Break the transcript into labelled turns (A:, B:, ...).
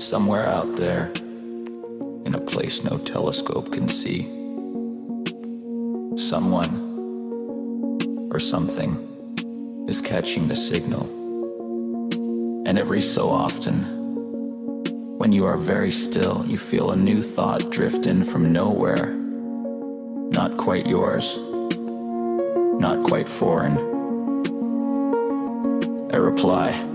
A: somewhere out there, in a place no telescope can see. Someone or something is catching the signal. And every so often, when you are very still, you feel a new thought drift in from nowhere. Not quite yours, not quite foreign. A reply